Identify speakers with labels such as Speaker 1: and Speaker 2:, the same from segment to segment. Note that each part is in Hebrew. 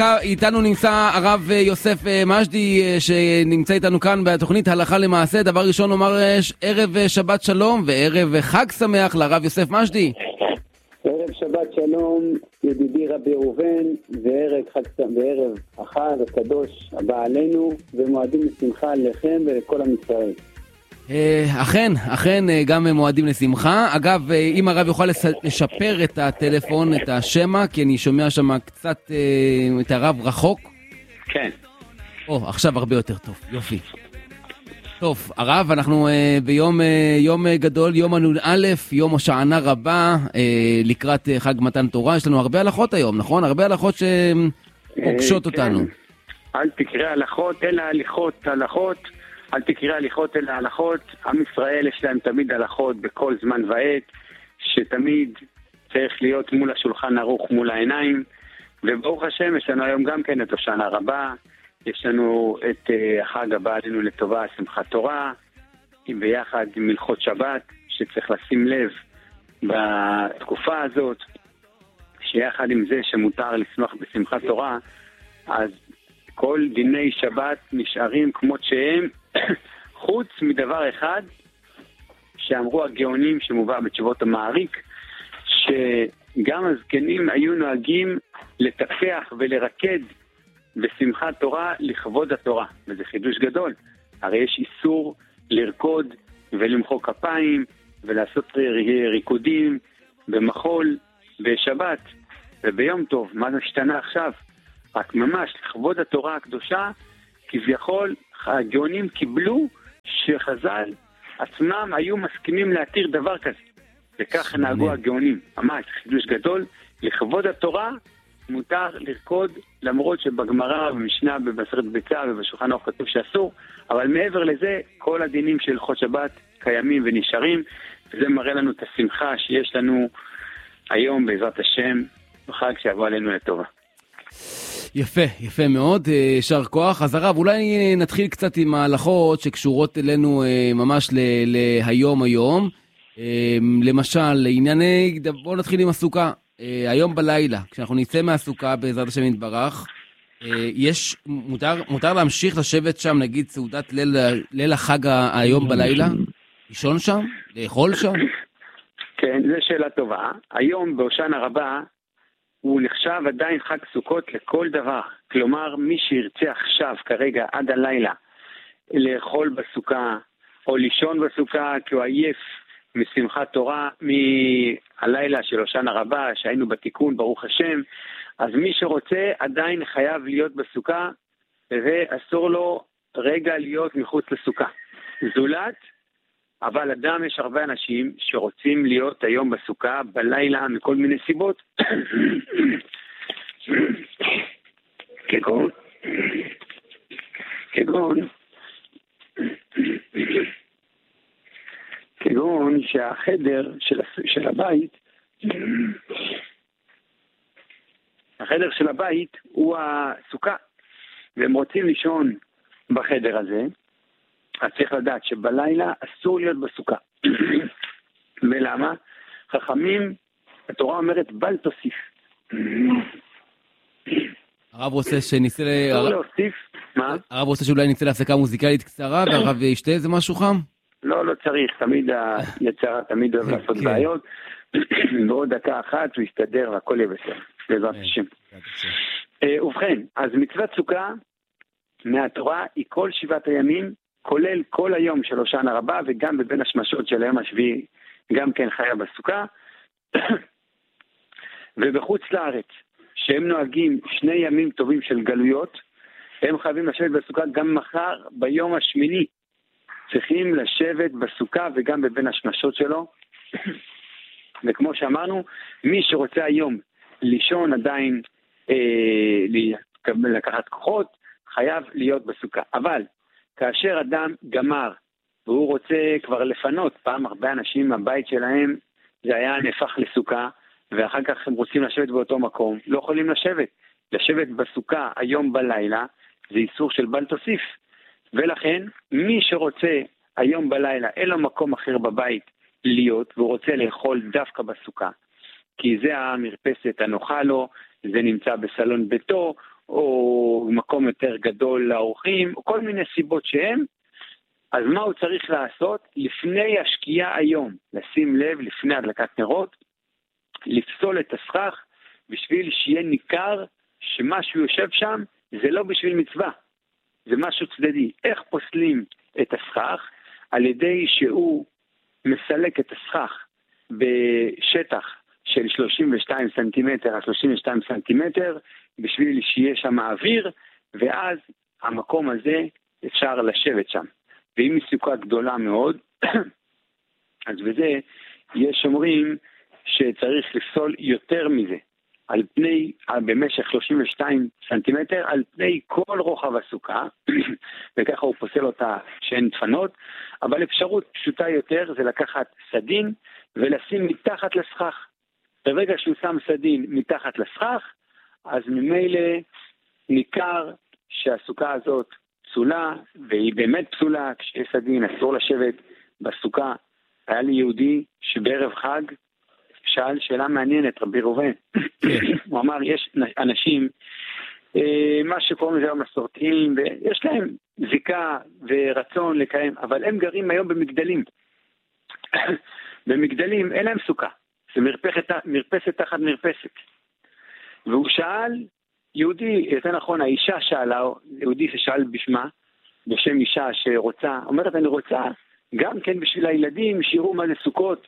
Speaker 1: איתנו נמצא הרב יוסף משדי, שנמצא איתנו כאן בתוכנית הלכה למעשה. דבר ראשון נאמר ערב שבת שלום וערב חג שמח לרב יוסף משדי.
Speaker 2: ערב שבת שלום ידידי רבי ראובן, וערב החג הקדוש הבא עלינו, ומועדים לשמחה לכם ולכל עם ישראל.
Speaker 1: אכן, גם מועדים לשמחה. אגב, אם הרב יוכל לשפר את הטלפון, את השמה, כי אני שומע שם קצת את הרב רחוק.
Speaker 2: כן.
Speaker 1: עכשיו הרבה יותר טוב, יופי. טוב, הרב, אנחנו ביום גדול, יום הנ"א, יום השענה רבה, לקראת חג מתן תורה. יש לנו הרבה הלכות היום, נכון? הרבה הלכות שפוגשות אותנו.
Speaker 2: אל תקרא הלכות, אלא הלכות. אל תקרא הליכות אלא הלכות. עם ישראל יש להם תמיד הלכות בכל זמן ועת, שתמיד צריך להיות מול השולחן ערוך, מול העיניים. וברוך השם, יש לנו היום גם כן את השנה רבה, יש לנו את החג הבא עלינו לטובה, שמחת תורה, ביחד עם מלכות שבת, שצריך לשים לב בתקופה הזאת, שיחד עם זה שמותר לשמח בשמחת תורה, אז כל דיני שבת נשארים כמות שהם, חוץ מדבר אחד שאמרו הגאונים שמובא בתשובות המעריק, שגם הזקנים היו נוהגים לטפח ולרקד בשמחת תורה לכבוד התורה, וזה חידוש גדול. הרי יש איסור לרקוד ולמחוא כפיים ולעשות ריקודים במחול בשבת וביום טוב. מה זה השתנה עכשיו? רק ממש לכבוד התורה הקדושה, כביכול הגאונים קיבלו שחז"ל עצמם היו מסכימים להתיר דבר כזה, וכך נהגו הגאונים. ממש חידוש גדול. לכבוד התורה מותר לרקוד, למרות שבגמרא ובמשנה במסכת ביצה ובשולחן ערוך כתוב שאסור, אבל מעבר לזה כל הדינים של הלכות שבת קיימים ונשארים, וזה מראה לנו את השמחה שיש לנו היום בעזרת השם בחג שיבוא עלינו לטובה.
Speaker 1: יפה מאוד, יישר כוח. אז הרב, אולי נתחיל קצת עם ההלכות שקשורות אלינו ממש להיום. למשל, ענייני, בואו נתחיל עם היום בלילה, כשאנחנו נצא מהסוכה בעזרת השם יתברך, מותר להמשיך לשבת שם, נגיד סעודת ליל החג היום בלילה? לישון שם? לאכול שם?
Speaker 2: כן, זו שאלה טובה. היום בהושענא רבה הוא נחשב עדיין חג סוכות לכל דבר. כלומר, מי שירצה עכשיו, כרגע, עד הלילה, לאכול בסוכה, או לישון בסוכה, כי הוא עייף משמחת תורה, מהלילה של הושענא רבה, שהיינו בתיקון, ברוך השם, אז מי שרוצה עדיין חייב להיות בסוכה, ואסור לו רגע להיות מחוץ לסוכה. זולת, אבל אדם, יש הרבה אנשים שרוצים להיות היום בסוכה, בלילה, מכל מיני סיבות. כגון שהחדר של הבית, החדר של הבית הוא הסוכה, והם רוצים לישון בחדר הזה, אז צריך לדעת שבלילה אסור להיות בסוכה. ולמה? חכמים, התורה אומרת בל תוסיף.
Speaker 1: הרב רוצה שניסה
Speaker 2: אסור להוסיף. מה?
Speaker 1: הרב רוצה שאולי ניצא להפסקה מוזיקלית קצרה, והרב ישתה איזה משהו חם?
Speaker 2: לא צריך, תמיד היצרה תמיד אוהב לעשות בעיות. בעוד דקה אחת הוא יסתדר והכל יהיה בסדר. בעזרת השם. ובכן, אז מצוות סוכה מהתורה היא כל 7 הימים, כולל כל היום של הושענא רבה, וגם בבין השמשות של היום השביעי, גם כן חיה בסוכה. ובחוץ לארץ, שהם נוהגים 2 ימים טובים של גלויות, הם חייבים לשבת בסוכה גם מחר ביום השמיני. צריכים לשבת בסוכה וגם בבין השמשות שלו. וכמו שאמרנו, מי שרוצה היום לישון עדיין, לקחת כוחות, חייב להיות בסוכה. אבל כאשר אדם גמר והוא רוצה כבר לפנות, פעם הרבה אנשים מהבית שלהם זה היה נהפך לסוכה, ואחר כך הם רוצים לשבת באותו מקום, לא יכולים לשבת בסוכה היום בלילה, זה איסור של בל תוסיף. ולכן מי שרוצה היום בלילה אין לו מקום אחר בבית להיות, והוא רוצה לאכול דווקא בסוכה, כי זה המרפסת הנוחה לו, זה נמצא בסלון ביתו, או מקום יותר גדול לאורחים, או כל מיני סיבות שהם, אז מה הוא צריך לעשות? לפני השקיעה היום, לשים לב לפני הדלקת נרות, לפסול את הסכך, בשביל שיהיה ניכר שמה שהוא יושב שם, זה לא בשביל מצווה, זה משהו צדדי. איך פוסלים את הסכך? על ידי שהוא מסלק את הסכך בשטח של 32 סנטימטר על 32 סנטימטר, בשביל שיהיה שם האוויר, ואז המקום הזה אפשר לשבת שם. ואם היא סוכה גדולה מאוד, אז בזה יש אומרים שצריך לפסול יותר מזה, על פני, במשך 32 סנטימטר, על פני כל רוחב הסוכה, וככה הוא פוסל אותה שאין דפנות, אבל אפשרות פשוטה יותר זה לקחת סדין ולשים מתחת לסכך. ברגע שהוא שם סדין מתחת לסכך, אז ממילא ניכר שהסוכה הזאת פסולה, והיא באמת פסולה. כשיש סדין אסור לשבת בסוכה. היה לי יהודי שבערב חג שאל שאלה מעניינת, רבי ראובן. הוא אמר, יש אנשים, מה שקוראים לזה המסורתיים, ויש להם זיקה ורצון לקיים, אבל הם גרים היום במגדלים. במגדלים אין להם סוכה, זה מרפסת תחת מרפסת. והוא שאל, יהודי, יותר נכון, האישה שאלה, יהודי ששאל בשמה, בשם אישה שרוצה, אומרת, אני רוצה גם כן בשביל הילדים שיראו מה זה סוכות.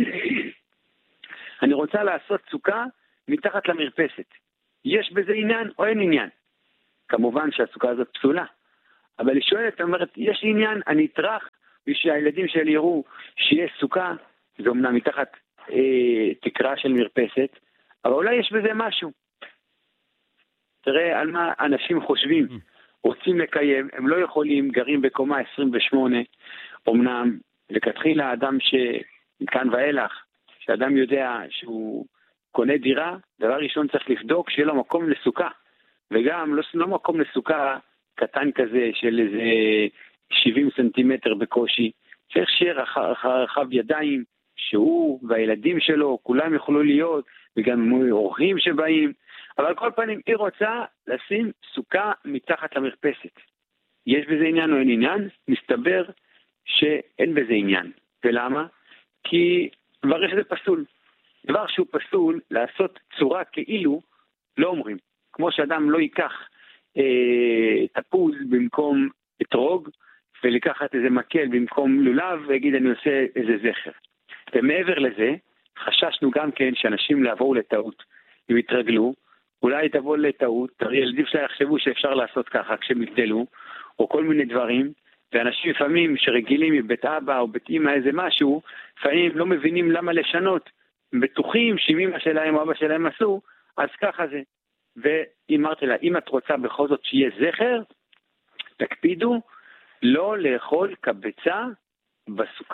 Speaker 2: אני רוצה לעשות סוכה מתחת למרפסת. יש בזה עניין או אין עניין? כמובן שהסוכה הזאת פסולה. אבל היא שואלת, אומרת, יש עניין, אני אטרח בשביל הילדים שלי יראו שיש סוכה, זה אומנם מתחת תקרה של מרפסת, אבל אולי יש בזה משהו. תראה על מה אנשים חושבים, רוצים לקיים, הם לא יכולים, גרים בקומה 28, אמנם, וכתחילה האדם שכאן ואילך, שאדם יודע שהוא קונה דירה, דבר ראשון צריך לבדוק שיהיה לו מקום לסוכה, וגם לא מקום לסוכה קטן כזה של איזה 70 סנטימטר בקושי, צריך שיהיה רחב ידיים, שהוא והילדים שלו, כולם יוכלו להיות, וגם אורחים שבאים, אבל כל פנים היא רוצה לשים סוכה מתחת למרפסת. יש בזה עניין או אין עניין? מסתבר שאין בזה עניין. ולמה? כי כבר יש זה פסול. דבר שהוא פסול, לעשות צורה כאילו, לא אומרים. כמו שאדם לא ייקח תפוז במקום אתרוג, ולקחת איזה מקל במקום לולב, ויגיד אני עושה איזה זכר. ומעבר לזה, חששנו גם כן שאנשים לעבור לטעות. אם יתרגלו, אולי תבוא לטעות, ילדים שלה יחשבו שאפשר לעשות ככה כשהם יגדלו, או כל מיני דברים, ואנשים לפעמים שרגילים מבית אבא או בית אמא איזה משהו, לפעמים לא מבינים למה לשנות, בטוחים שאם אמא שלהם או אבא שלהם עשו, אז ככה זה. ואמרתי לה, אם את רוצה בכל זאת שיהיה זכר, תקפידו לא לאכול קבצה בסוכה,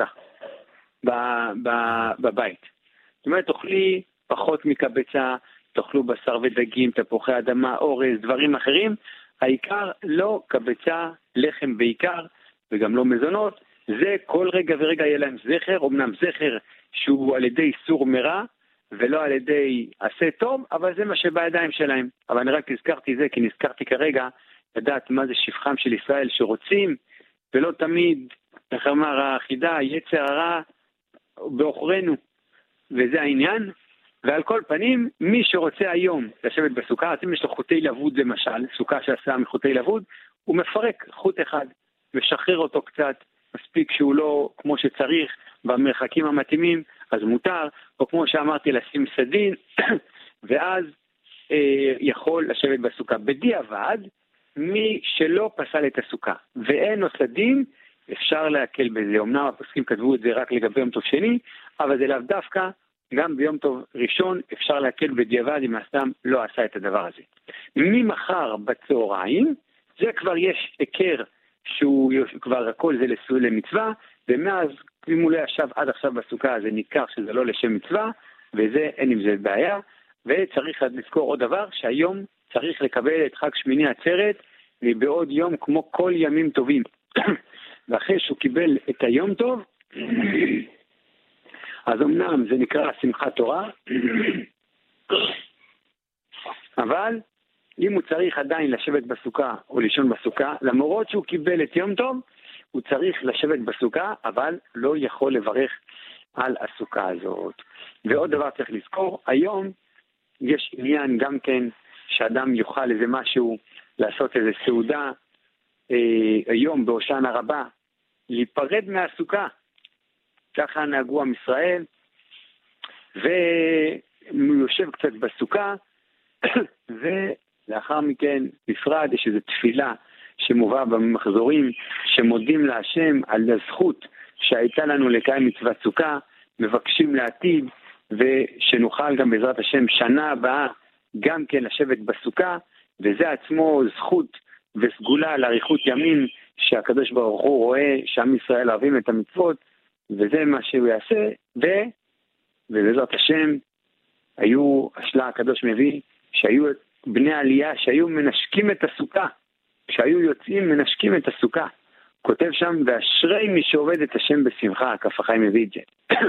Speaker 2: בבית. זאת אומרת, תאכלי פחות מקבצה, תאכלו בשר ודגים, תפוחי אדמה, אורז, דברים אחרים, העיקר לא קבצה, לחם בעיקר, וגם לא מזונות, זה כל רגע ורגע יהיה להם זכר, אמנם זכר שהוא על ידי סור מרע, ולא על ידי עשה טוב, אבל זה מה שבידיים שלהם. אבל אני רק הזכרתי זה, כי נזכרתי כרגע, לדעת מה זה שפחם של ישראל שרוצים, ולא תמיד, איך אמר החידה, יצר הרע באוכרנו, וזה העניין. ועל כל פנים, מי שרוצה היום לשבת בסוכה, אז אם יש לו חוטי לבוד למשל, סוכה שעשה מחוטי לבוד, הוא מפרק חוט אחד, משחרר אותו קצת, מספיק שהוא לא כמו שצריך, במרחקים המתאימים, אז מותר, או כמו שאמרתי, לשים סדין, ואז יכול לשבת בסוכה. בדיעבד, מי שלא פסל את הסוכה, ואין לו סדין, אפשר להקל בזה. אמנם הפוסקים כתבו את זה רק לגבי יום טוב שני, אבל זה לאו דווקא, גם ביום טוב ראשון אפשר להקל בדיעבד אם הסתם לא עשה את הדבר הזה. ממחר בצהריים, זה כבר יש עיקר שהוא כבר הכל זה למצווה, ומאז אם הוא לא ישב עד עכשיו בסוכה זה ניכר שזה לא לשם מצווה, וזה אין עם זה בעיה, וצריך לזכור עוד דבר, שהיום צריך לקבל את חג שמיני עצרת, ובעוד יום כמו כל ימים טובים. ואחרי שהוא קיבל את היום טוב, אז אמנם זה נקרא שמחת תורה, אבל אם הוא צריך עדיין לשבת בסוכה או לישון בסוכה, למרות שהוא קיבל את יום טוב, הוא צריך לשבת בסוכה, אבל לא יכול לברך על הסוכה הזאת. ועוד דבר צריך לזכור, היום יש עניין גם כן שאדם יוכל איזה משהו, לעשות איזה סעודה, היום בהושענא רבה, להיפרד מהסוכה. ככה נהגו עם ישראל, והוא יושב קצת בסוכה, ולאחר מכן נפרד, יש איזו תפילה שמובא במחזורים, שמודים להשם על הזכות שהייתה לנו לקיים מצוות סוכה, מבקשים לעתיד, ושנוכל גם בעזרת השם שנה הבאה גם כן לשבת בסוכה, וזה עצמו זכות וסגולה לאריכות ימים, שהקדוש ברוך הוא רואה שעם ישראל אוהבים את המצוות, וזה מה שהוא יעשה, ובעזרת השם היו, השלה הקדוש מביא, שהיו בני עלייה שהיו מנשקים את הסוכה, כשהיו יוצאים מנשקים את הסוכה, כותב שם, ואשרי מי שעובד את השם בשמחה, כף החיים מביא את זה.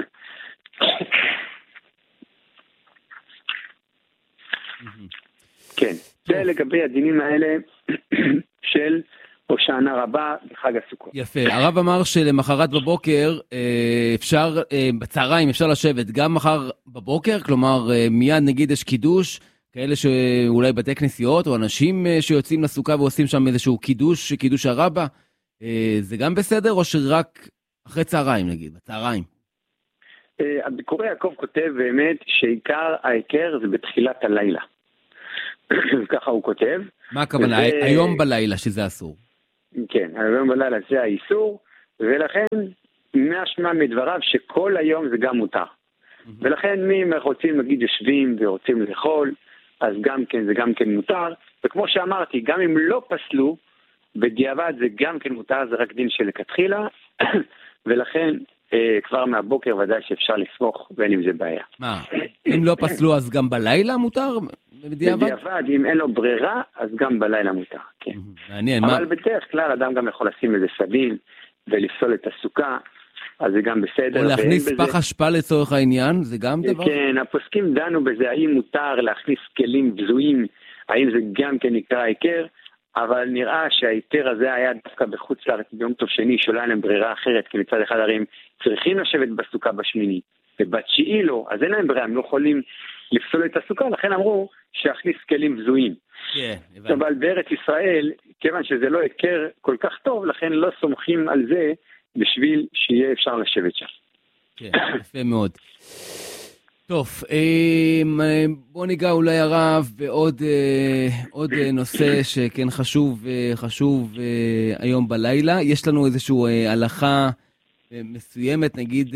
Speaker 2: כן, זה לגבי הדינים האלה של הושענא רבה בחג הסוכות.
Speaker 1: יפה, הרב אמר שלמחרת בבוקר אפשר, בצהריים אפשר לשבת גם מחר בבוקר, כלומר מיד נגיד יש קידוש, כאלה שאולי בתי כנסיות או אנשים שיוצאים לסוכה ועושים שם איזשהו קידוש, קידוש הרבה, זה גם בסדר או שרק אחרי צהריים נגיד, בצהריים?
Speaker 2: הביקורי יעקב כותב באמת שעיקר ההיכר זה בתחילת הלילה. ככה הוא כותב.
Speaker 1: מה הכוונה? היום בלילה שזה אסור.
Speaker 2: כן, היום בלילה זה האיסור, ולכן משמע מדבריו שכל היום זה גם מותר. ולכן מי רוצים להגיד יושבים ורוצים לאכול, אז גם כן זה גם כן מותר. וכמו שאמרתי, גם אם לא פסלו, בדיעבד זה גם כן מותר, זה רק דין שלכתחילה, ולכן כבר מהבוקר ודאי שאפשר לסמוך בין אם זה בעיה.
Speaker 1: מה, אם לא פסלו אז גם בלילה מותר?
Speaker 2: בדיעבד, אם אין לו ברירה, אז גם בלילה מותר, כן.
Speaker 1: מעניין.
Speaker 2: אבל בדרך כלל אדם גם יכול לשים איזה סביל ולפסול את הסוכה, אז זה גם בסדר.
Speaker 1: או להכניס פח אשפה לצורך העניין, זה גם דבר?
Speaker 2: כן, הפוסקים דנו בזה, האם מותר להכניס כלים בזויים, האם זה גם כן נקרא היכר, אבל נראה שההיתר הזה היה דווקא בחוץ לארץ ביום טוב שני, שלא היה להם ברירה אחרת, כי מצד אחד הרי הם צריכים לשבת בסוכה בשמיני, ובתשיעי לא, אז אין להם ברירה, הם לא יכולים לפסול את הסוכה, לכן אמרו שיכניס כלים בזויים.
Speaker 1: כן,
Speaker 2: אבל בארץ ישראל, כיוון שזה לא היכר כל כך טוב, לכן לא סומכים על זה בשביל שיהיה אפשר לשבת שם.
Speaker 1: כן, יפה מאוד. טוב, בוא ניגע אולי הרב בעוד נושא שכן חשוב היום בלילה. יש לנו איזושהי הלכה מסוימת, נגיד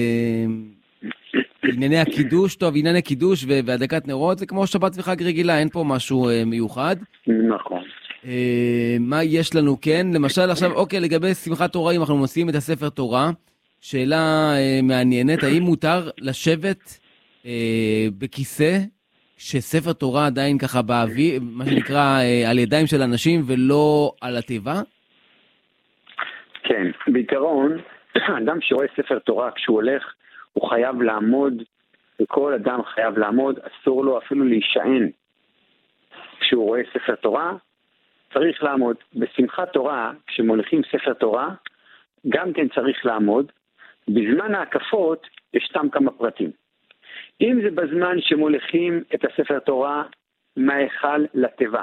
Speaker 1: ענייני הקידוש, טוב, ענייני הקידוש והדלקת נרות, זה כמו שבת וחג רגילה, אין פה משהו מיוחד.
Speaker 2: נכון.
Speaker 1: מה יש לנו, כן? למשל עכשיו, אוקיי, לגבי שמחת תורה, אם אנחנו מוציאים את הספר תורה, שאלה מעניינת, האם מותר לשבת בכיסא שספר תורה עדיין ככה באוויר, מה שנקרא על ידיים של אנשים ולא על התיבה?
Speaker 2: כן, בעיקרון, אדם שרואה ספר תורה כשהוא הולך, הוא חייב לעמוד, וכל אדם חייב לעמוד, אסור לו אפילו להישען. כשהוא רואה ספר תורה, צריך לעמוד. בשמחת תורה, כשמוליכים ספר תורה, גם כן צריך לעמוד. בזמן ההקפות יש שם כמה פרטים. אם זה בזמן שמוליכים את הספר תורה מההיכל לתיבה,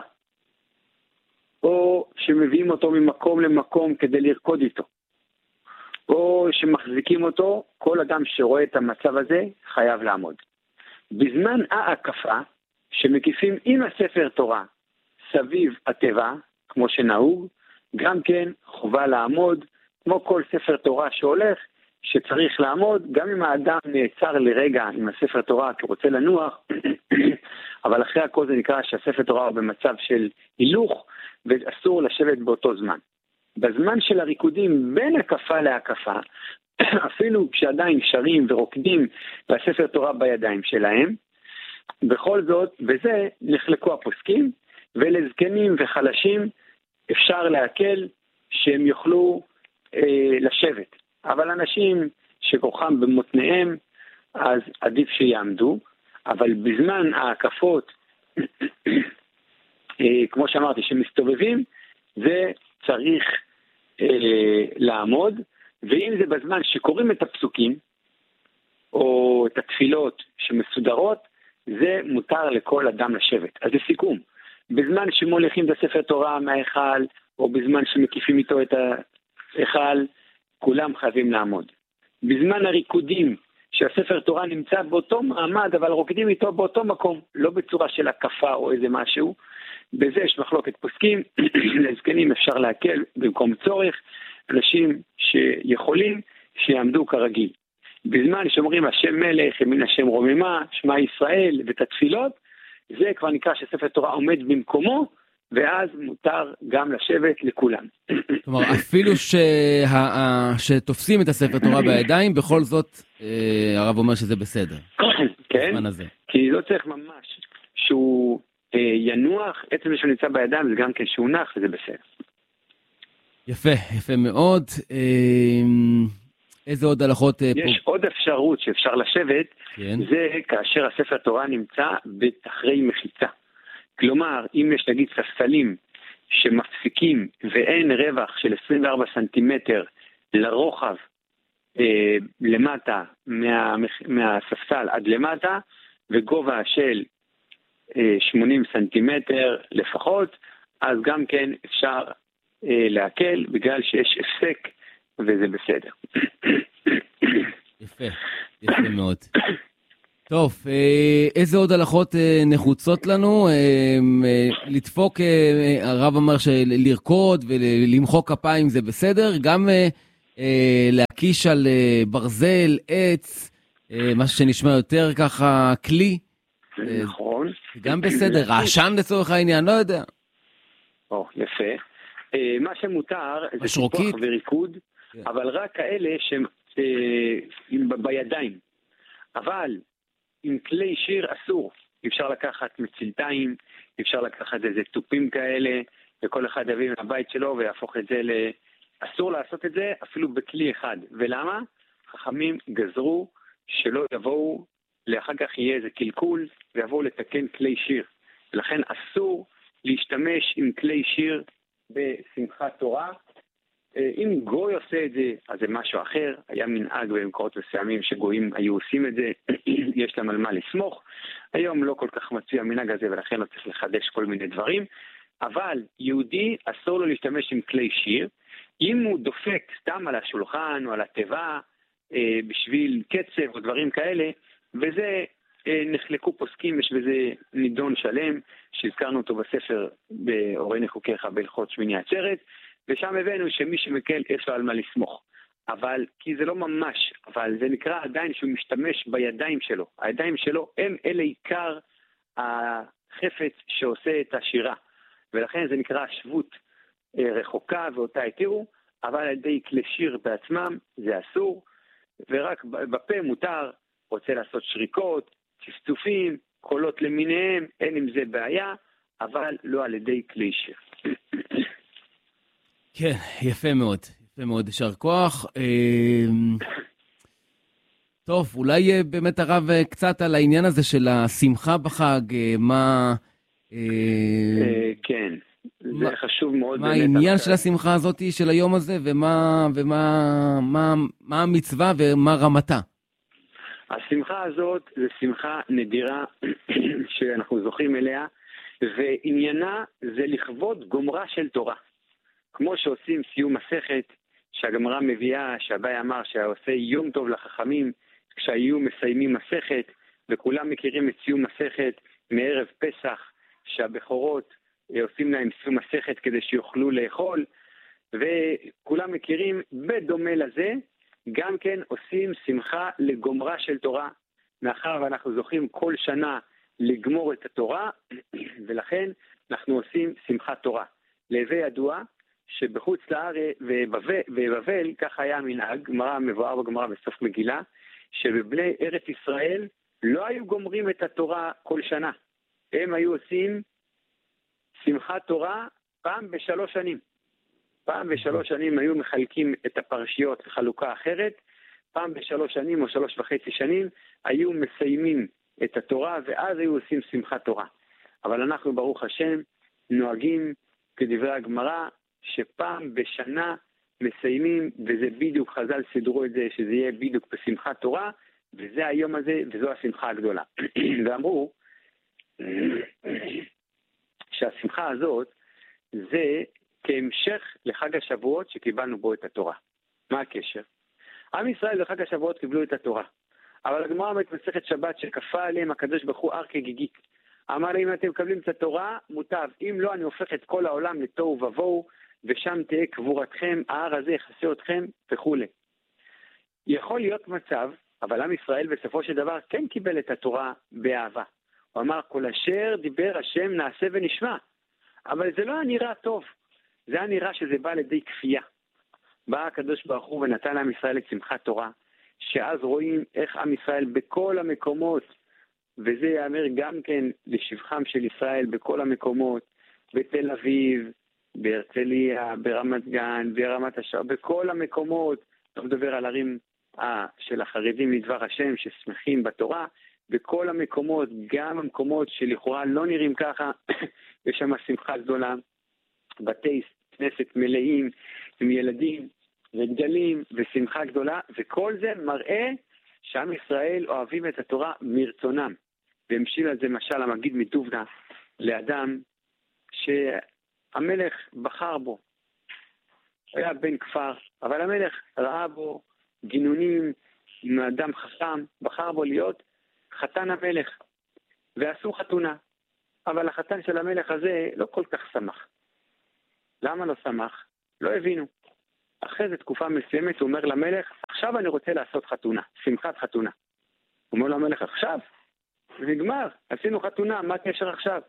Speaker 2: או שמביאים אותו ממקום למקום כדי לרקוד איתו, או שמחזיקים אותו, כל אדם שרואה את המצב הזה חייב לעמוד. בזמן ההקפה, שמקיפים עם הספר תורה סביב התיבה, כמו שנהוג, גם כן חובה לעמוד, כמו כל ספר תורה שהולך, שצריך לעמוד, גם אם האדם נעצר לרגע עם הספר תורה כי רוצה לנוח, אבל אחרי הכל זה נקרא שהספר תורה הוא במצב של הילוך, ואסור לשבת באותו זמן. בזמן של הריקודים בין הקפה להקפה, אפילו כשעדיין שרים ורוקדים והספר תורה בידיים שלהם, בכל זאת, בזה נחלקו הפוסקים, ולזקנים וחלשים אפשר להקל שהם יוכלו לשבת. אבל אנשים שכוחם במותניהם, אז עדיף שיעמדו, אבל בזמן ההקפות כמו שאמרתי, שמסתובבים, זה צריך לעמוד, ואם זה בזמן שקוראים את הפסוקים, או את התפילות שמסודרות, זה מותר לכל אדם לשבת. אז לסיכום, בזמן שמוליכים את הספר תורה מההיכל, או בזמן שמקיפים איתו את ההיכל, כולם חייבים לעמוד. בזמן הריקודים, שהספר תורה נמצא באותו מעמד, אבל רוקדים איתו באותו מקום, לא בצורה של הקפה או איזה משהו, בזה יש מחלוקת פוסקים, לזקנים אפשר להקל במקום צורך, אנשים שיכולים שיעמדו כרגיל. בזמן שאומרים השם מלך, ימין השם רוממה, שמע ישראל ואת התפילות, זה כבר נקרא שספר תורה עומד במקומו, ואז מותר גם לשבת לכולם.
Speaker 1: כלומר, אפילו שתופסים את הספר תורה בידיים, בכל זאת הרב אומר שזה בסדר.
Speaker 2: כן, כי לא צריך ממש שהוא ינוח, עצם זה שהוא נמצא בידיים, זה גם כן שהוא נח, וזה בסדר.
Speaker 1: יפה, יפה מאוד. איזה עוד הלכות
Speaker 2: יש עוד אפשרות שאפשר לשבת,
Speaker 1: כן.
Speaker 2: זה כאשר הספר תורה נמצא בתחרי מחיצה. כלומר, אם יש נגיד ספסלים שמפסיקים ואין רווח של 24 סנטימטר לרוחב למטה מהספסל עד למטה, וגובה של 80 סנטימטר לפחות, אז גם כן אפשר להקל בגלל שיש הפסק וזה בסדר.
Speaker 1: יפה, יפה מאוד. טוב, איזה עוד הלכות נחוצות לנו? לדפוק, הרב אמר שלרקוד ולמחוא כפיים זה בסדר, גם להקיש על ברזל, עץ, מה שנשמע יותר ככה כלי.
Speaker 2: נכון.
Speaker 1: גם בסדר, רעשן לצורך העניין, לא יודע.
Speaker 2: יפה. מה שמותר זה
Speaker 1: משרוקית.
Speaker 2: טיפוח וריקוד, אבל רק כאלה שהם בידיים. אבל עם כלי שיר אסור. אפשר לקחת מצלתיים, אפשר לקחת איזה טופים כאלה, וכל אחד יביא מהבית שלו ויהפוך את זה אסור לעשות את זה אפילו בכלי אחד. ולמה? חכמים גזרו שלא יבואו, לאחר כך יהיה איזה קלקול, ויבואו לתקן כלי שיר. ולכן אסור להשתמש עם כלי שיר בשמחת תורה. אם גוי עושה את זה, אז זה משהו אחר. היה מנהג במקורות מסוימים שגויים היו עושים את זה, יש להם על מה לסמוך. היום לא כל כך מצוי המנהג הזה, ולכן לא צריך לחדש כל מיני דברים. אבל יהודי אסור לו להשתמש עם כלי שיר. אם הוא דופק סתם על השולחן או על התיבה, בשביל קצב או דברים כאלה, וזה נחלקו פוסקים, יש בזה נידון שלם, שהזכרנו אותו בספר באורייני חוקיך בהלכות שמיני עצרת, ושם הבאנו שמי שמקל יש לו על מה לסמוך. אבל, כי זה לא ממש, אבל זה נקרא עדיין שהוא משתמש בידיים שלו. הידיים שלו הם אלה עיקר החפץ שעושה את השירה. ולכן זה נקרא שבות רחוקה ואותה התירו, אבל על ידי כלי שיר בעצמם זה אסור, ורק בפה מותר, רוצה לעשות שריקות, צפצופים, קולות למיניהם, אין עם זה בעיה, אבל לא על ידי כלי שיר.
Speaker 1: כן, יפה מאוד, יפה מאוד, יישר כוח. טוב, אולי באמת הרב קצת על העניין הזה של השמחה בחג, מה...
Speaker 2: כן, זה חשוב מאוד.
Speaker 1: מה העניין של השמחה הזאת, של היום הזה, ומה המצווה ומה רמתה?
Speaker 2: השמחה הזאת זה שמחה נדירה שאנחנו זוכים אליה, ועניינה זה לכבוד גומרה של תורה. כמו שעושים סיום מסכת, שהגמרא מביאה, שהבאי אמר שעושה יום טוב לחכמים, כשהיו מסיימים מסכת, וכולם מכירים את סיום מסכת מערב פסח, שהבכורות עושים להם סיום מסכת כדי שיוכלו לאכול, וכולם מכירים, בדומה לזה, גם כן עושים שמחה לגומרה של תורה, מאחר ואנחנו זוכים כל שנה לגמור את התורה, ולכן אנחנו עושים שמחת תורה. להווי ידוע שבחוץ לארץ ובבבל, כך היה המנהג, גמרא מבואר בגמרא בסוף מגילה, שבבני ארץ ישראל לא היו גומרים את התורה כל שנה. הם היו עושים שמחת תורה פעם ב3 שנים. פעם ב3 שנים היו מחלקים את הפרשיות לחלוקה אחרת, פעם ב3 שנים או 3.5 שנים היו מסיימים את התורה, ואז היו עושים שמחת תורה. אבל אנחנו ברוך השם נוהגים כדברי הגמרא, שפעם בשנה מסיימים, וזה בדיוק חז"ל סידרו את זה, שזה יהיה בדיוק בשמחת תורה, וזה היום הזה, וזו השמחה הגדולה. ואמרו שהשמחה הזאת זה כהמשך לחג השבועות שקיבלנו בו את התורה. מה הקשר? עם ישראל בחג השבועות קיבלו את התורה, אבל הגמרא במסכת שבת שכפה עליהם הקדוש ברוך הוא הר כגיגית. אמר להם, אם אתם מקבלים את התורה, מוטב, אם לא, אני הופך את כל העולם לתוהו ובוהו, ושם תהיה קבורתכם, ההר הזה יחסה אתכם וכו'. יכול להיות מצב, אבל עם ישראל בסופו של דבר כן קיבל את התורה באהבה. הוא אמר, כל אשר דיבר השם נעשה ונשמע. אבל זה לא היה נראה טוב, זה היה נראה שזה בא לידי כפייה. בא הקדוש ברוך הוא ונתן לעם ישראל את שמחת תורה, שאז רואים איך עם ישראל בכל המקומות, וזה יאמר גם כן לשבחם של ישראל בכל המקומות, בתל אביב, בהרצליה, ברמת גן, ברמת השאר, בכל המקומות, לא מדבר על ערים של החרדים לדבר השם ששמחים בתורה, בכל המקומות, גם המקומות שלכאורה לא נראים ככה, יש שם שמחה גדולה, בתי כנסת מלאים עם ילדים וגדלים ושמחה גדולה, וכל זה מראה שעם ישראל אוהבים את התורה מרצונם. והמשיל על זה משל המגיד מדובנה לאדם שהמלך בחר בו, היה בן כפר, אבל המלך ראה בו גינונים עם אדם חכם, בחר בו להיות חתן המלך, ועשו חתונה, אבל החתן של המלך הזה לא כל כך שמח. למה לא שמח? לא הבינו. אחרי זה תקופה מסוימת הוא אומר למלך, עכשיו אני רוצה לעשות חתונה, שמחת חתונה. הוא אומר למלך, עכשיו? נגמר, עשינו חתונה, מה קשר עכשיו?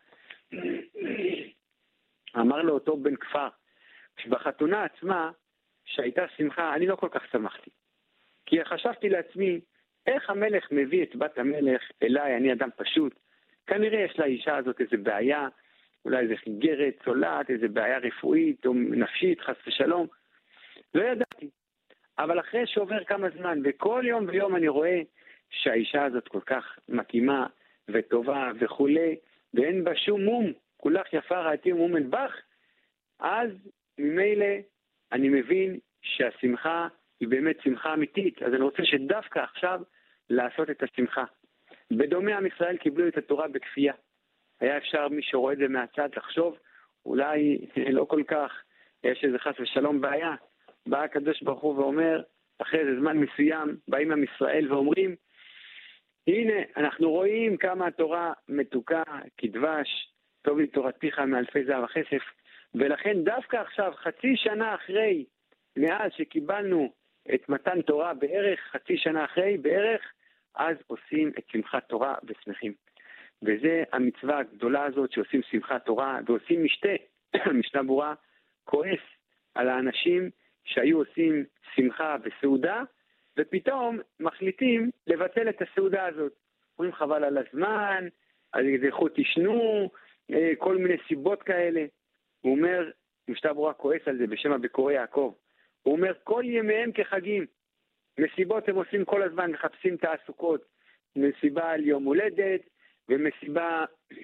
Speaker 2: אמר לו אותו בן כפר, שבחתונה עצמה, שהייתה שמחה, אני לא כל כך שמחתי. כי חשבתי לעצמי, איך המלך מביא את בת המלך אליי, אני אדם פשוט, כנראה יש לאישה הזאת איזו בעיה, אולי איזו חיגרת, צולעת, איזו בעיה רפואית או נפשית, חס ושלום. לא ידעתי. אבל אחרי שעובר כמה זמן, וכל יום ויום אני רואה שהאישה הזאת כל כך מתאימה וטובה וכולי, ואין בה שום מום, כולך יפה ראיתי מום אל-בח, אז ממילא אני מבין שהשמחה היא באמת שמחה אמיתית, אז אני רוצה שדווקא עכשיו לעשות את השמחה. בדומה עם ישראל קיבלו את התורה בכפייה. היה אפשר מי שרואה את זה מהצד לחשוב, אולי לא כל כך, יש איזה חס ושלום בעיה. בא הקדוש ברוך הוא ואומר, אחרי איזה זמן מסוים, באים עם ישראל ואומרים, הנה, אנחנו רואים כמה התורה מתוקה כדבש, טוב לי תורתך מאלפי זהב וכסף, ולכן דווקא עכשיו, חצי שנה אחרי, מאז שקיבלנו את מתן תורה בערך, חצי שנה אחרי, בערך, אז עושים את שמחת תורה ושמחים. וזה המצווה הגדולה הזאת שעושים שמחת תורה, ועושים משתה, משנה ברורה, כועס על האנשים שהיו עושים שמחה בסעודה, ופתאום מחליטים לבטל את הסעודה הזאת. אומרים חבל על הזמן, אז לכו תשנו, כל מיני סיבות כאלה. הוא אומר, משנה ברורה כועס על זה בשם הבקורי יעקב, הוא אומר כל ימיהם כחגים, מסיבות הם עושים כל הזמן, מחפשים תעסוקות, מסיבה על יום הולדת, ומסיבה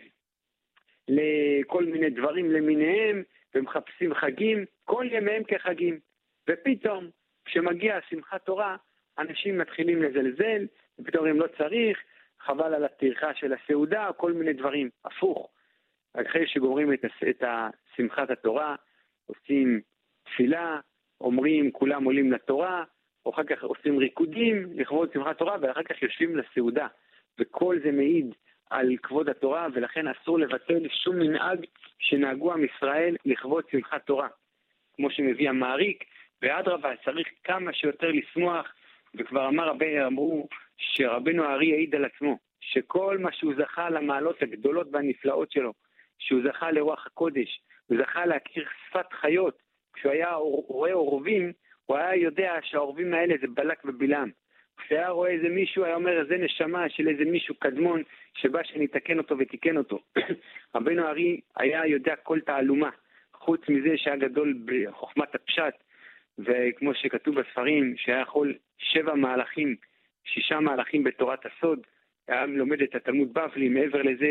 Speaker 2: לכל מיני דברים למיניהם, ומחפשים חגים, כל ימיהם כחגים. ופתאום, כשמגיע שמחת תורה, אנשים מתחילים לזלזל, ופתאום הם לא צריך, חבל על הטרחה של הסעודה, כל מיני דברים, הפוך. אחרי שגומרים את שמחת התורה, עושים תפילה, אומרים, כולם עולים לתורה, או אחר כך עושים ריקודים לכבוד שמחת תורה, ואחר כך יושבים לסעודה. וכל זה מעיד על כבוד התורה, ולכן אסור לבטל שום מנהג שנהגו עם ישראל לכבוד שמחת תורה. כמו שמביא המעריק, ואדרבה, צריך כמה שיותר לשמוח, וכבר אמרו שרבנו הארי העיד על עצמו, שכל מה שהוא זכה למעלות הגדולות והנפלאות שלו, שהוא זכה לרוח הקודש, הוא זכה להכיר שפת חיות, כשהוא היה רואה עורבים, הוא היה יודע שהעורבים האלה זה בלק ובלעם. כשהיה רואה איזה מישהו, היה אומר, זה נשמה של איזה מישהו קדמון, שבא שנתקן אותו ותיקן אותו. רבנו הארי היה יודע כל תעלומה, חוץ מזה שהיה גדול בחוכמת הפשט, וכמו שכתוב בספרים, שהיה יכול 6 מהלכים בתורת הסוד, היה לומד את התלמוד בבלי, מעבר לזה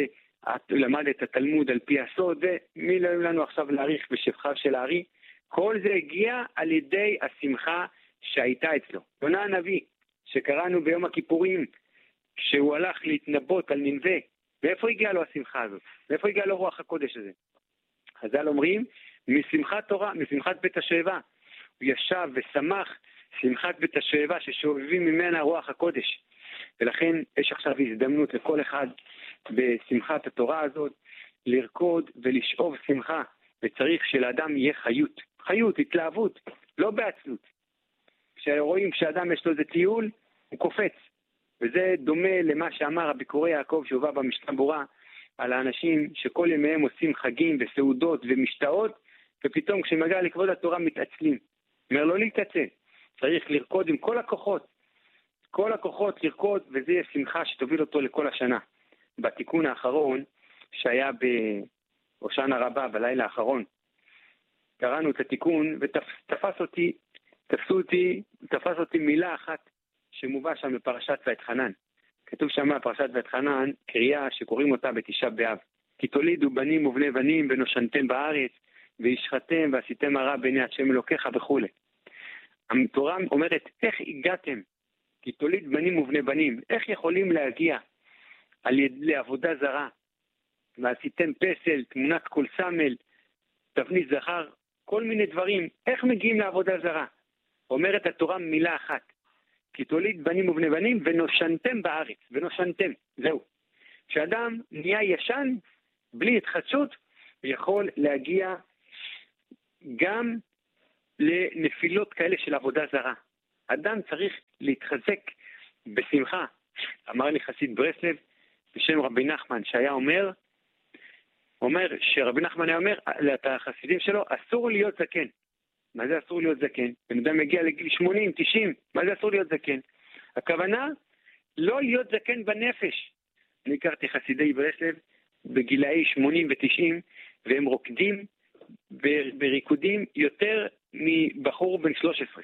Speaker 2: למד את התלמוד על פי הסוד, ומי לא לנו עכשיו להעריך בשבחיו של הארי, כל זה הגיע על ידי השמחה שהייתה אצלו. יונה הנביא, שקראנו ביום הכיפורים, שהוא הלך להתנבאות על נינווה, מאיפה הגיעה לו השמחה הזאת? מאיפה הגיעה לו רוח הקודש הזה? חז"ל אומרים, משמחת תורה, משמחת בית השואבה. הוא ישב ושמח, שמחת בית השואבה ששואבים ממנה רוח הקודש. ולכן יש עכשיו הזדמנות לכל אחד בשמחת התורה הזאת, לרקוד ולשאוב שמחה, וצריך שלאדם יהיה חיות. חיות, התלהבות, לא בעצלות. כשרואים שאדם יש לו איזה טיול, הוא קופץ. וזה דומה למה שאמר הביקורי יעקב שהובא במשנה ברורה, על האנשים שכל ימיהם עושים חגים וסעודות ומשתאות, ופתאום כשמגיע לכבוד התורה מתעצלים. אומר לא להתעצל, צריך לרקוד עם כל הכוחות. כל הכוחות לרקוד, וזה יהיה שמחה שתוביל אותו לכל השנה. בתיקון האחרון, שהיה בהושענא רבה בלילה האחרון, קראנו את התיקון ותפס אותי מילה אחת שמובא שם בפרשת ואתחנן. כתוב שם בפרשת ואתחנן קריאה שקוראים אותה בתשעה באב. כי תולידו בנים ובני בנים ונושנתם בארץ וישחתם ועשיתם הרע בעיני השם אלוקיך וכו'. התורה אומרת איך הגעתם? כי תוליד בנים ובני בנים. איך יכולים להגיע לעבודה זרה? ועשיתם פסל, תמונת כל סמל, תבנית זכר, כל מיני דברים. איך מגיעים לעבודה זרה? אומרת התורה מילה אחת. כי תוליד בנים ובני בנים ונושנתם בארץ. ונושנתם, זהו. כשאדם נהיה ישן, בלי התחדשות, הוא יכול להגיע גם לנפילות כאלה של עבודה זרה. אדם צריך להתחזק בשמחה. אמר לי חסיד ברסלב בשם רבי נחמן שהיה אומר שרבי נחמן היה אומר לחסידים שלו אסור להיות זקן. מה זה אסור להיות זקן? בן אדם מגיע לגיל 80, 90, מה זה אסור להיות זקן? הכוונה לא להיות זקן בנפש. אני הכרתי חסידי ברסלב בגילאי 80 ו-90 והם רוקדים בריקודים יותר מבחור בן 13.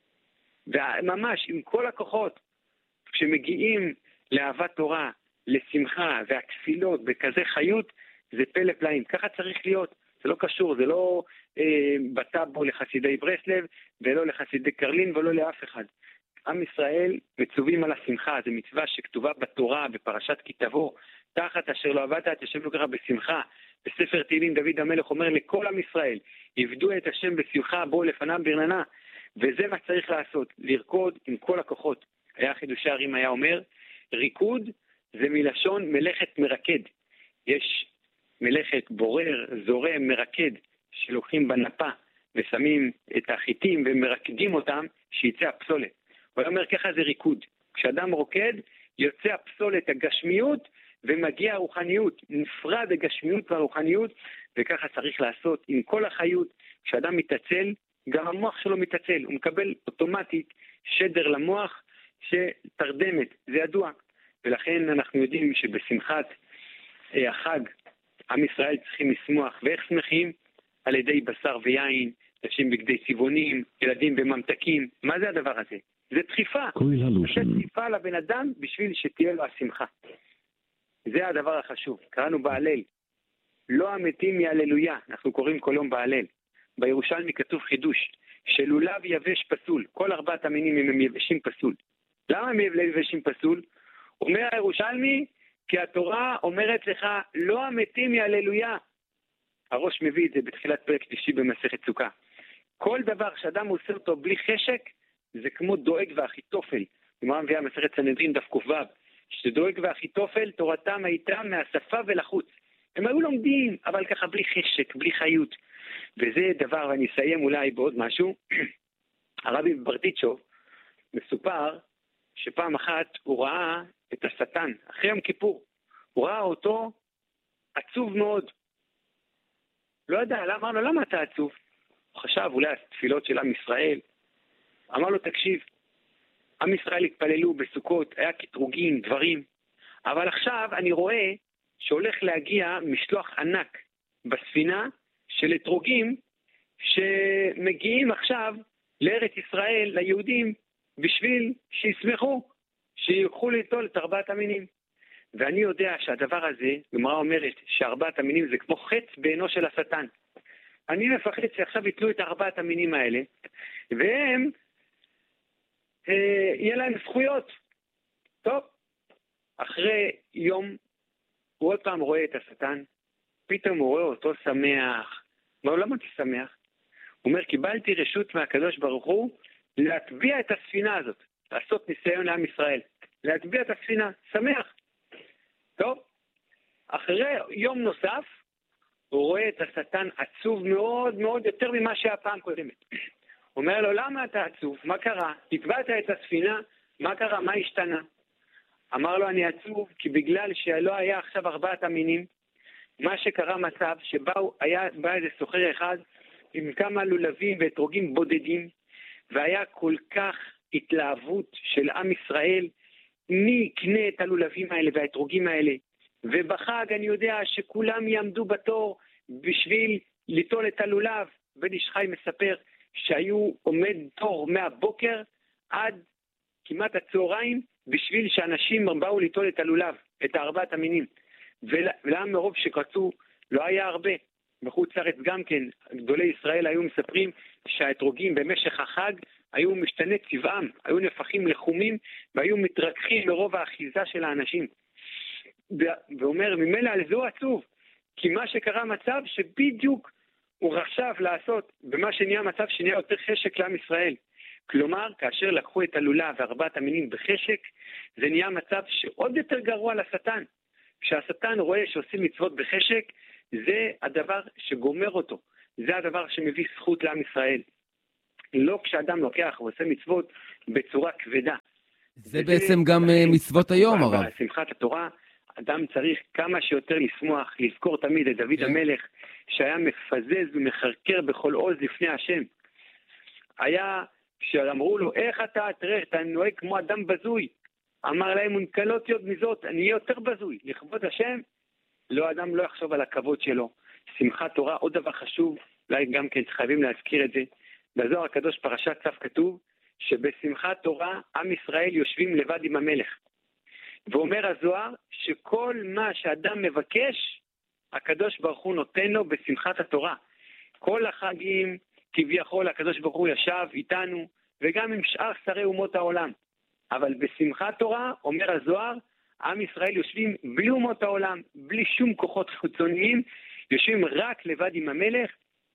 Speaker 2: וממש עם כל הכוחות כשמגיעים לאהבת תורה, לשמחה והתפילות בכזה חיות, זה פלא פלאים. ככה צריך להיות. זה לא קשור, זה לא בטאבו לחסידי ברסלב ולא לחסידי קרלין ולא לאף אחד. עם ישראל מצווים על השמחה, זו מצווה שכתובה בתורה בפרשת כי תבוא, תחת אשר לא עבדת את השם אלוקיך בשמחה. בספר תהילים דוד המלך אומר לכל עם ישראל, עבדו את השם בשמחה, בואו לפניו ברננה. וזה מה צריך לעשות, לרקוד עם כל הכוחות. היה חידושי הרים היה אומר, ריקוד זה מלשון מלאכת מרקד. יש מלאכת בורר, זורם, מרקד, שלוקחים בנפה ושמים את החיטים ומרקדים אותם, שיצא הפסולת. הוא אומר ככה זה ריקוד. כשאדם רוקד, יוצא הפסולת הגשמיות ומגיע הרוחניות. נפרד הגשמיות והרוחניות, וככה צריך לעשות עם כל החיות. כשאדם מתעצל, גם המוח שלו מתעצל. הוא מקבל אוטומטית שדר למוח שתרדמת. זה ידוע. ולכן אנחנו יודעים שבשמחת החג, עם ישראל צריכים לשמוח. ואיך שמחים? על ידי בשר ויין, נשים בגדי צבעונים, ילדים בממתקים. מה זה הדבר הזה? זה דחיפה. זה דחיפה לבן אדם בשביל שתהיה לו השמחה. זה הדבר החשוב. קראנו בהלל. לא המתים יהללויה. אנחנו קוראים כל יום בהלל. בירושלמי כתוב חידוש. שלולב יבש פסול. כל ארבעת המינים הם יבשים פסול. למה הם יבשים פסול? אומר הירושלמי, כי התורה אומרת לך, לא המתים יהללויה. הראש מביא את זה בתחילת פרק שלישי במסכת סוכה. כל דבר שאדם עושה אותו בלי חשק, זה כמו דואג ואחיתופל. גמרא מביאה מסכת סנהדרין דף ק"ו, שדואג ואחיתופל תורתם הייתה מהשפה ולחוץ. הם היו לומדים, אבל ככה בלי חשק, בלי חיות. וזה דבר, ואני אסיים אולי בעוד משהו. הרבי ברטיצ'וב מסופר שפעם אחת הוא ראה את השטן, אחרי יום כיפור. הוא ראה אותו עצוב מאוד. לא יודע, אמר לו, למה אתה עצוב? הוא חשב אולי התפילות של עם ישראל. אמר לו, תקשיב, עם ישראל התפללו בסוכות, היה קטרוגים, דברים. אבל עכשיו אני רואה שהולך להגיע משלוח ענק בספינה של אתרוגים שמגיעים עכשיו לארץ ישראל, ליהודים, בשביל שישמחו, שיוכלו ליטול את ארבעת המינים. ואני יודע שהדבר הזה, גמרא אומרת שארבעת המינים זה כמו חץ בעינו של השטן. אני מפחד שעכשיו יתלו את ארבעת המינים האלה, והם, יהיה להם זכויות. טוב, אחרי יום, הוא עוד פעם רואה את השטן, פתאום הוא רואה אותו שמח. מה, למה אתה שמח? הוא אומר, קיבלתי רשות מהקדוש ברוך הוא להטביע את הספינה הזאת, לעשות ניסיון לעם ישראל, להטביע את הספינה, שמח. טוב, אחרי יום נוסף, הוא רואה את השטן עצוב מאוד מאוד יותר ממה שהיה פעם קודמת. הוא אומר לו, למה אתה עצוב? מה קרה? הטבעת את הספינה, מה קרה? מה השתנה? אמר לו, אני עצוב כי בגלל שלא היה עכשיו ארבעת המינים, מה שקרה מצב שבא איזה סוחר אחד עם כמה לולבים ואתרוגים בודדים, והיה כל כך התלהבות של עם ישראל, מי יקנה את הלולבים האלה והאתרוגים האלה, ובחג אני יודע שכולם יעמדו בתור בשביל ליטול את הלולב. בן איש חי מספר שהיו עומד תור מהבוקר עד כמעט הצהריים, בשביל שאנשים באו ליטול את הלולב, את ארבעת המינים. ולמה מרוב שקרצו לא היה הרבה. בחוץ לארץ גם כן, גדולי ישראל היו מספרים שהאתרוגים במשך החג היו משתנה צבעם, היו נפחים לחומים, והיו מתרככים מרוב האחיזה של האנשים. ואומר, ממילא על זה הוא עצוב, כי מה שקרה מצב שבדיוק הוא רשב לעשות במה שנהיה מצב שנהיה יותר חשק לעם ישראל. כלומר, כאשר לקחו את הלולב וארבעת המינים בחשק, זה נהיה מצב שעוד יותר גרוע לשטן. כשהשטן רואה שעושים מצוות בחשק, זה הדבר שגומר אותו. זה הדבר שמביא זכות לעם ישראל. לא כשאדם לוקח ועושה מצוות בצורה כבדה.
Speaker 1: זה בעצם גם מצוות היום, הרב.
Speaker 2: בשמחת התורה, אדם צריך כמה שיותר לשמוח, לזכור תמיד את דוד המלך, שהיה מפזז ומחרקר בכל עוז לפני השם. היה, כשאמרו לו, איך אתה תראה, אתה נוהג כמו אדם בזוי. אמר להם, מונקלות יוד מזאת, אני אהיה יותר בזוי. לכבוד השם, לא, אדם לא יחשוב על הכבוד שלו. שמחת תורה, עוד דבר חשוב, אולי גם כן חייבים להזכיר את זה. בזוהר הקדוש פרשת צו כתוב, שבשמחת תורה עם ישראל יושבים לבד עם המלך. ואומר הזוהר שכל מה שאדם מבקש, הקדוש ברוך הוא נותן לו בשמחת התורה. כל החגים כביכול הקדוש ברוך הוא ישב איתנו, וגם עם שאר שרי אומות העולם. אבל בשמחת תורה, אומר הזוהר, עם ישראל יושבים בלי אומות העולם, בלי שום כוחות חיצוניים, יושבים רק לבד עם המלך,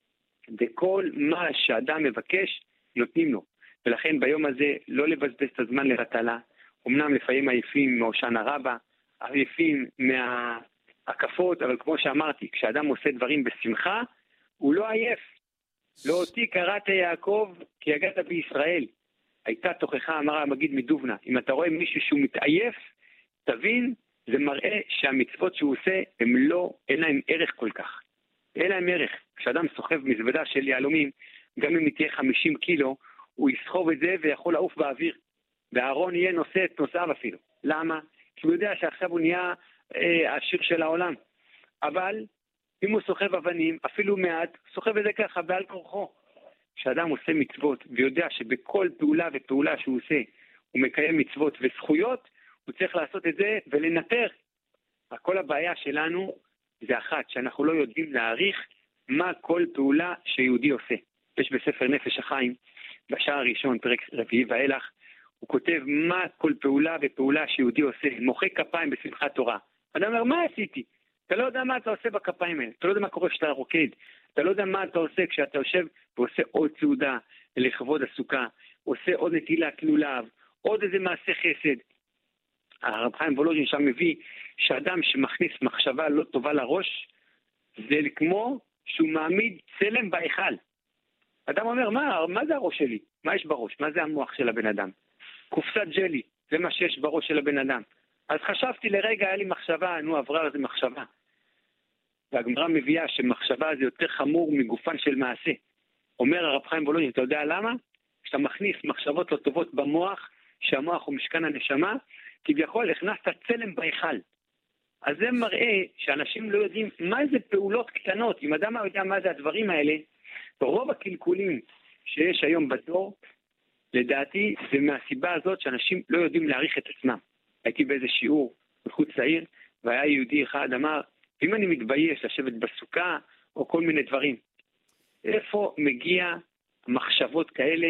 Speaker 2: וכל מה שאדם מבקש נותנים לו. ולכן ביום הזה לא לבזבז את הזמן לרטלה, אמנם לפעמים עייפים מהושענא רבה, עייפים מההקפות, אבל כמו שאמרתי, כשאדם עושה דברים בשמחה, הוא לא עייף. לא אותי קראת יעקב כי יגעת בישראל. הייתה תוכחה, אמרה המגיד מדובנה. אם אתה רואה מישהו שהוא מתעייף, תבין, זה מראה שהמצוות שהוא עושה, אין להם ערך כל כך. אין להם ערך. כשאדם סוחב מזוודה של יהלומים, גם אם היא תהיה 50 קילו, הוא יסחוב את זה ויכול לעוף באוויר. והארון יהיה נושא את נושאיו אפילו. למה? כי הוא יודע שעכשיו הוא נהיה העשיר של העולם. אבל אם הוא סוחב אבנים, אפילו מעט, סוחב את זה ככה בעל כורחו. כשאדם עושה מצוות ויודע שבכל פעולה ופעולה שהוא עושה, הוא מקיים מצוות וזכויות, הוא צריך לעשות את זה ולנטר. כל הבעיה שלנו זה אחת, שאנחנו לא יודעים להעריך מה כל פעולה שיהודי עושה. יש בספר נפש החיים, בשער הראשון, פרק רביעי ואילך, הוא כותב מה כל פעולה ופעולה שיהודי עושה, מוחא כפיים בשמחת תורה. אדם אומר, מה עשיתי? אתה לא יודע מה אתה עושה בכפיים האלה, אתה לא יודע מה קורה כשאתה רוקד, אתה לא יודע מה אתה עושה כשאתה יושב ועושה עוד סעודה לכבוד הסוכה, עושה עוד נטילת לולב, עוד איזה מעשה חסד. הרב חיים וולוז'ין שם מביא שאדם שמכניס מחשבה לא טובה לראש, זה כמו שהוא מעמיד צלם בהיכל. אדם אומר, מה זה הראש שלי? מה יש בראש? מה זה המוח של הבן אדם? קופסת ג'לי, זה מה שיש בראש של הבן אדם. אז חשבתי לרגע, היה לי מחשבה, עברה לזה מחשבה. והגמרא מביאה שמחשבה זה יותר חמור מגופן של מעשה. אומר הרב חיים וולוז'ין, אתה יודע למה? כשאתה מכניס מחשבות לא טובות במוח, שהמוח הוא משכן הנשמה, כביכול הכנסת צלם בהיכל. אז זה מראה שאנשים לא יודעים מה זה פעולות קטנות. אם אדם יודע מה זה הדברים האלה, רוב הקלקולים שיש היום בדור, לדעתי זה מהסיבה הזאת שאנשים לא יודעים להעריך את עצמם. הייתי באיזה שיעור, מחוץ לעיר, והיה יהודי אחד אמר, אם אני מתבייש לשבת בסוכה, או כל מיני דברים, איפה מגיע מחשבות כאלה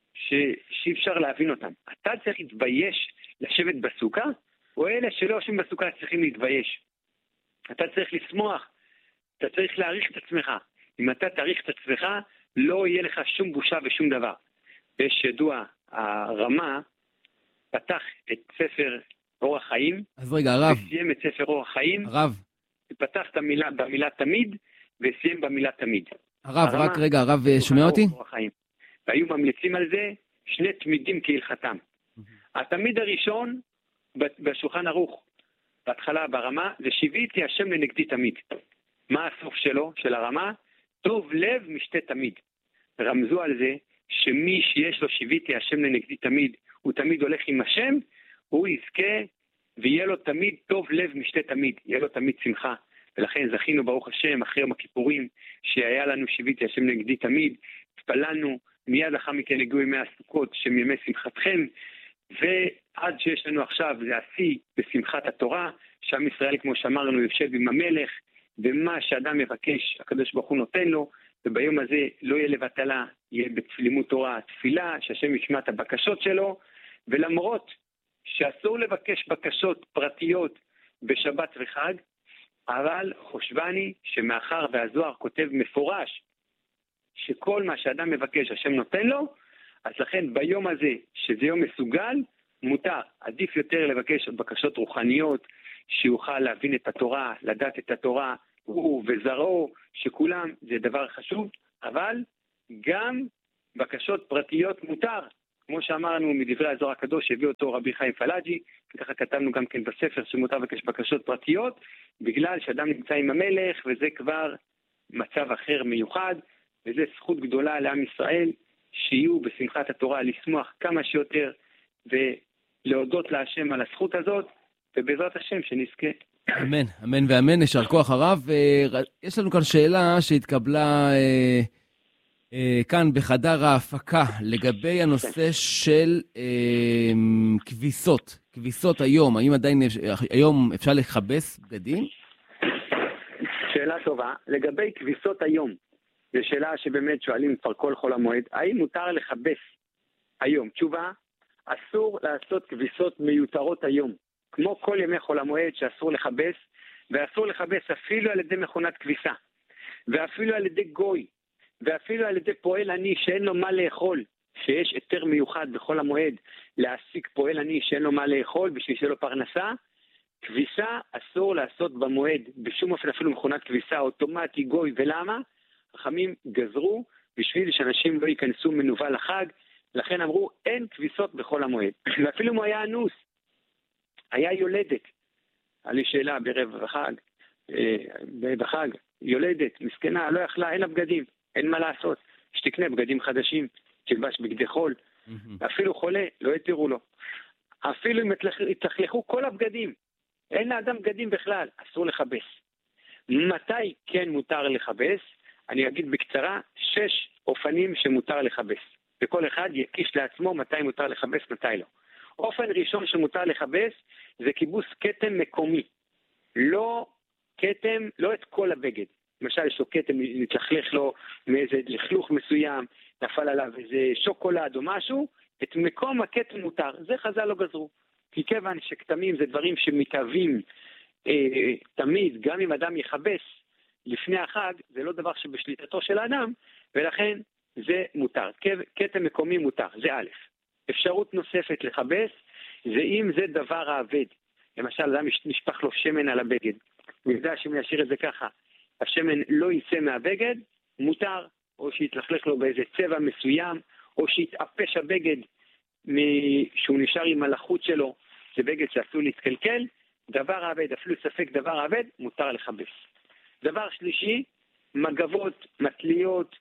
Speaker 2: שאי אפשר להבין אותם? אתה צריך להתבייש לשבת בסוכה, או אלה שלא יושבים בסוכה צריכים להתבייש? אתה צריך לשמוח, אתה צריך להעריך את עצמך. אם אתה תעריך את עצמך, לא יהיה לך שום בושה ושום דבר. ויש ידוע, הרמה פתח את ספר אורח חיים.
Speaker 1: אז רגע, הרב.
Speaker 2: וסיים את ספר אורח חיים.
Speaker 1: הרב.
Speaker 2: פתח את המילה במילה תמיד, וסיים במילה תמיד.
Speaker 1: הרב, רק רגע, הרב שומע אותי?
Speaker 2: והיו ממליצים על זה שני תמידים כהלכתם. התמיד הראשון בשולחן ערוך, בהתחלה ברמה, זה שיוויתי השם לנגדי תמיד. מה הסוף שלו, של הרמה? טוב לב משתה תמיד. רמזו על זה שמי שיש לו שיוויתי השם לנגדי תמיד, הוא תמיד הולך עם השם, הוא יזכה ויהיה לו תמיד טוב לב משתה תמיד, יהיה לו תמיד שמחה. ולכן זכינו ברוך השם אחרי יום הכיפורים שהיה לנו שיוויתי השם לנגדי תמיד, התפללנו, מיד לאחר מכן הגיעו ימי הסוכות שהם ימי שמחתכם, ועד שיש לנו עכשיו זה השיא בשמחת התורה, שעם ישראל כמו שאמרנו יושב עם המלך, ומה שאדם מבקש הקדוש ברוך הוא נותן לו, וביום הזה לא יהיה לבטלה, יהיה בלימוד תורה תפילה, שהשם ישמע את הבקשות שלו, ולמרות שאסור לבקש בקשות פרטיות בשבת וחג, אבל חושבני שמאחר והזוהר כותב מפורש שכל מה שאדם מבקש השם נותן לו, אז לכן ביום הזה שזה יום מסוגל, מותר, עדיף יותר לבקש בקשות רוחניות, שיוכל להבין את התורה, לדעת את התורה, הוא וזרעו, שכולם זה דבר חשוב, אבל גם בקשות פרטיות מותר, כמו שאמרנו מדברי הזוהר הקדוש, שהביא אותו רבי חיים פלאג'י, וככה כתבנו גם כן בספר שמותר לבקש בקשות פרטיות, בגלל שאדם נמצא עם המלך, וזה כבר מצב אחר מיוחד, וזה זכות גדולה לעם ישראל, שיהיו בשמחת התורה, לשמוח כמה שיותר, ולהודות להשם על הזכות הזאת, ובעזרת השם שנזכה.
Speaker 1: אמן, אמן ואמן, יישר כוח הרב. יש לנו כאן שאלה שהתקבלה כאן בחדר ההפקה, לגבי הנושא של כביסות. כביסות היום, האם עדיין היום אפשר לכבס בגדים?
Speaker 2: שאלה טובה. לגבי כביסות היום, זו שאלה שבאמת שואלים כבר כל חול המועד, האם מותר לכבס היום? תשובה, אסור לעשות כביסות מיותרות היום. כמו כל ימי חול המועד שאסור לכבס, ואסור לכבס אפילו על ידי מכונת כביסה, ואפילו על ידי גוי, ואפילו על ידי פועל עני שאין לו מה לאכול, שיש היתר מיוחד בכל המועד להעסיק פועל עני שאין לו מה לאכול בשביל שיהיה לו פרנסה, כביסה אסור לעשות במועד, בשום אופן אפילו מכונת כביסה אוטומטי גוי. ולמה? חכמים גזרו בשביל שאנשים לא ייכנסו מנוול לחג, לכן אמרו אין כביסות בכל המועד. ואפילו אם הוא היה אנוס, היה יולדת, עלי שאלה בערב בחג, יולדת, מסכנה, לא יכלה, אין לה בגדים, אין מה לעשות, שתקנה בגדים חדשים, תלבש בגדי חול, אפילו חולה, לא יתירו לו. אפילו אם יתלכלכו כל הבגדים, אין לאדם בגדים בכלל, אסור לכבס. מתי כן מותר לכבס? אני אגיד בקצרה, 6 אופנים שמותר לכבס. וכל אחד יקיש לעצמו מתי מותר לכבס, מתי לא. אופן ראשון שמותר לכבס זה כיבוס כתם מקומי. לא כתם, לא את כל הבגד. למשל יש לו כתם, נתלכלך לו מאיזה לכלוך מסוים, נפל עליו איזה שוקולד או משהו, את מקום הכתם מותר. זה חז"ל לא גזרו. כי כיוון שכתמים זה דברים שמתהווים תמיד, גם אם אדם יכבס לפני החג, זה לא דבר שבשליטתו של האדם, ולכן זה מותר. כתם מקומי מותר, זה א'. אפשרות נוספת לכבס, זה אם זה דבר העבד. למשל, אדם נשפך לו שמן על הבגד. הוא יודע שאם ישאיר את זה ככה, השמן לא יצא מהבגד, מותר. או שיתלכלך לו באיזה צבע מסוים, או שיתאפש הבגד שהוא נשאר עם הלחות שלו, זה בגד שעשוי להתקלקל, דבר העבד, אפילו ספק דבר העבד, מותר לכבס. דבר שלישי, מגבות, מטליות,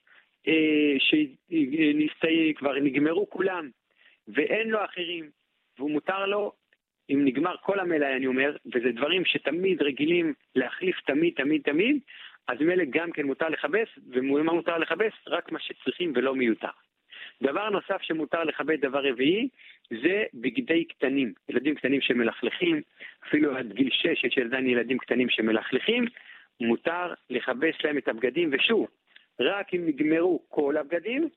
Speaker 2: כבר נגמרו כולם, ואין לו אחרים, והוא מותר לו, אם נגמר כל המלאי, אני אומר, וזה דברים שתמיד רגילים להחליף תמיד, אז מלא גם כן מותר לכבס, ומה מותר לכבס? רק מה שצריכים ולא מיותר. דבר נוסף שמותר לכבד, דבר רביעי, זה בגדי קטנים. ילדים קטנים שמלכלכים, אפילו עד גיל 6 יש עדיין ילדים קטנים שמלכלכים, מותר לכבס להם את הבגדים, ושוב, רק אם נגמרו כל הבגדים,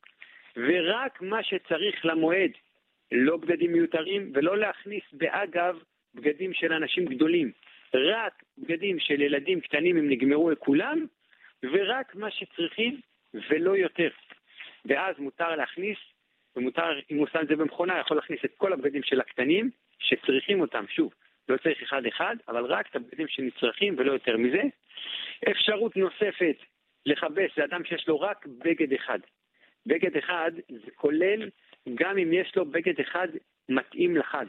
Speaker 2: ורק מה שצריך למועד, לא בגדים מיותרים, ולא להכניס באגב בגדים של אנשים גדולים, רק בגדים של ילדים קטנים אם נגמרו לכולם, ורק מה שצריכים ולא יותר. ואז מותר להכניס, ומותר, אם הוא שם את זה במכונה, יכול להכניס את כל הבגדים של הקטנים שצריכים אותם, שוב, לא צריך אחד אחד, אבל רק את הבגדים שנצרכים ולא יותר מזה. אפשרות נוספת לכבס לאדם שיש לו רק בגד אחד. בגד אחד זה כולל גם אם יש לו בגד אחד מתאים לחג.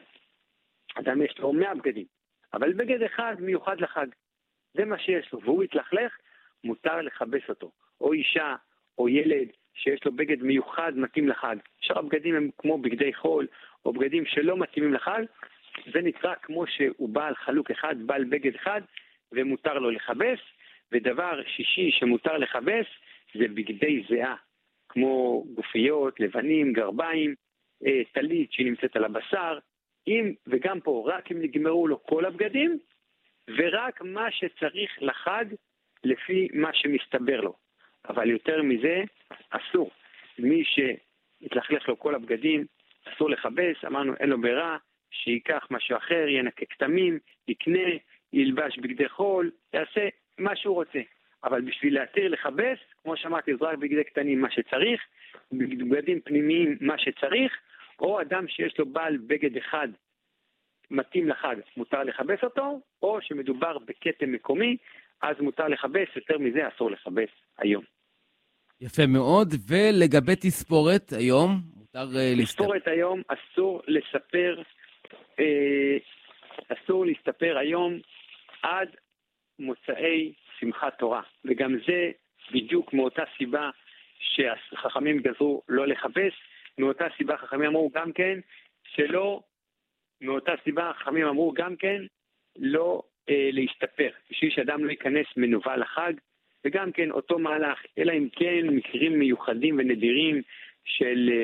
Speaker 2: אדם יש לו 100 בגדים, אבל בגד אחד מיוחד לחג. זה מה שיש לו, והוא יתלכלך, מותר לכבס אותו. או אישה או ילד שיש לו בגד מיוחד מתאים לחג. שאר הבגדים הם כמו בגדי חול או בגדים שלא מתאימים לחג. זה נקרא כמו שהוא בעל חלוק אחד, בעל בגד אחד, ומותר לו לכבס. ודבר שישי שמותר לכבס זה בגדי זהה, כמו גופיות, לבנים, גרביים, טלית שנמצאת על הבשר. וגם פה, רק אם נגמרו לו כל הבגדים, ורק מה שצריך לחג לפי מה שמסתבר לו. אבל יותר מזה, אסור. מי שהתלכלך לו כל הבגדים, אסור לכבס, אמרנו אין לו ברירה, שיקח משהו אחר, ינקה כתמים, יקנה, ילבש בגדי חול, יעשה מה שהוא רוצה. אבל בשביל להתיר לכבס, כמו שאמרתי, זה רק בגדי קטנים מה שצריך, בגדים פנימיים מה שצריך, או אדם שיש לו בעל בגד אחד מתאים לחג, מותר לכבס אותו, או שמדובר בכתם מקומי, אז מותר לכבס, יותר מזה אסור לכבס היום.
Speaker 1: יפה מאוד, ולגבי תספורת היום, מותר
Speaker 2: תספורת היום אסור להסתפר היום עד מוצאי שמחת תורה, וגם זה בדיוק מאותה סיבה שהחכמים גזרו לא לכבס, מאותה סיבה חכמים אמרו גם כן לא להסתפר, בשביל שאדם לא ייכנס מנוול לחג, וגם כן אותו מהלך, אלא אם כן מקרים מיוחדים ונדירים של